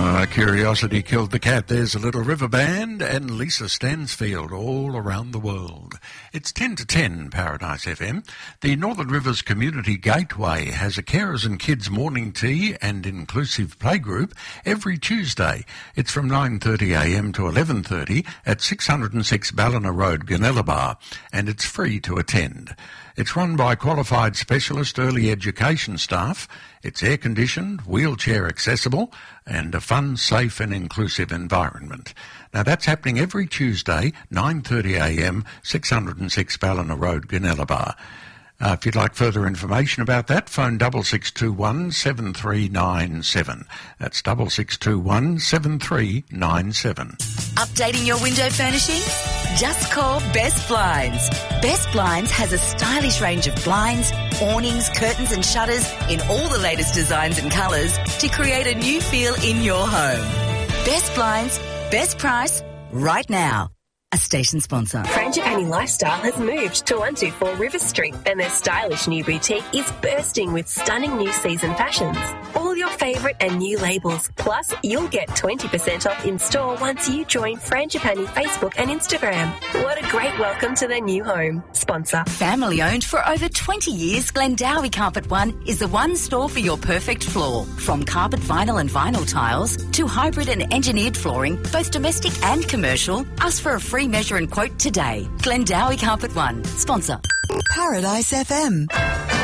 Curiosity killed the cat. There's a Little River Band and Lisa Stansfield all around the world. It's 10 to 10, Paradise FM. The Northern Rivers Community Gateway has a carers and kids morning tea and inclusive playgroup every Tuesday. It's from 9:30am to 11:30 at 606 Ballina Road, Gunnellabar, and it's free to attend. It's run by qualified specialist early education staff. It's air-conditioned, wheelchair accessible, and a fun, safe and inclusive environment. Now that's happening every Tuesday, 9:30am, 606 Ballina Road, Gunnellabar. If you'd like further information about that, phone 6621 7397. That's 6621 7397. Updating your window furnishings? Just call Best Blinds. Best Blinds has a stylish range of blinds, awnings, curtains and shutters in all the latest designs and colours to create a new feel in your home. Best Blinds, best price, right now. A station sponsor. Frangipani Lifestyle has moved to 124 River Street and their stylish new boutique is bursting with stunning new season fashions. All your favourite and new labels. Plus, you'll get 20% off in store once you join Frangipani Facebook and Instagram. What a great welcome to their new home. Sponsor. Family owned for over 20 years, Glendowie Carpet One is the one store for your perfect floor. From carpet vinyl and vinyl tiles to hybrid and engineered flooring, both domestic and commercial, ask for a free measure and quote today. Glendowie Carpet One. Sponsor. Paradise FM.